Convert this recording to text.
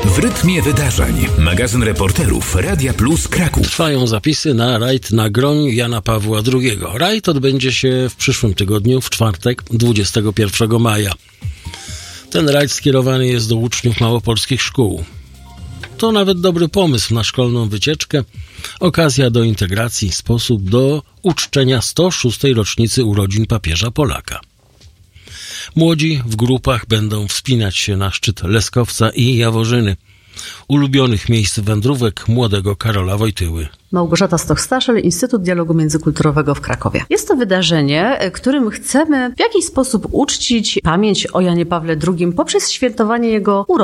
W rytmie wydarzeń. Magazyn reporterów Radia Plus Kraków. Trwają zapisy na rajd na groń Jana Pawła II. Rajd odbędzie się w przyszłym tygodniu, w czwartek, 21 maja. Ten rajd skierowany jest do uczniów małopolskich szkół. To nawet dobry pomysł na szkolną wycieczkę, okazja do integracji, sposób do uczczenia 106. rocznicy urodzin papieża Polaka. Młodzi w grupach będą wspinać się na szczyt Leskowca i Jaworzyny, ulubionych miejsc wędrówek młodego Karola Wojtyły. Małgorzata Stoch-Staszel, Instytut Dialogu Międzykulturowego w Krakowie. Jest to wydarzenie, którym chcemy w jakiś sposób uczcić pamięć o Janie Pawle II poprzez świętowanie jego urodzin.